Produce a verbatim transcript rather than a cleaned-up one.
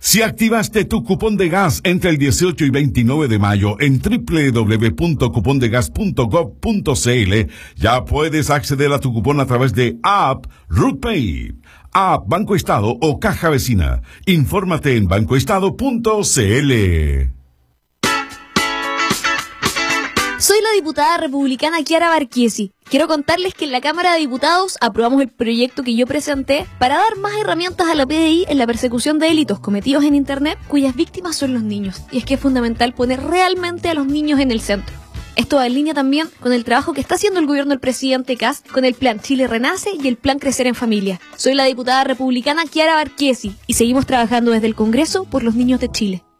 Si activaste tu cupón de gas entre el dieciocho y veintinueve de mayo en doble u doble u doble u punto cupón de gas punto gov punto c l, ya puedes acceder a tu cupón a través de App RootPay, App Banco Estado o Caja Vecina. Infórmate en bancoestado punto c l. Soy la diputada republicana Chiara Barquiesi. Quiero contarles que en la Cámara de Diputados aprobamos el proyecto que yo presenté para dar más herramientas a la P D I en la persecución de delitos cometidos en Internet cuyas víctimas son los niños. Y es que es fundamental poner realmente a los niños en el centro. Esto va en línea también con el trabajo que está haciendo el gobierno del presidente Kast con el Plan Chile Renace y el Plan Crecer en Familia. Soy la diputada republicana Chiara Barquiesi y seguimos trabajando desde el Congreso por los niños de Chile.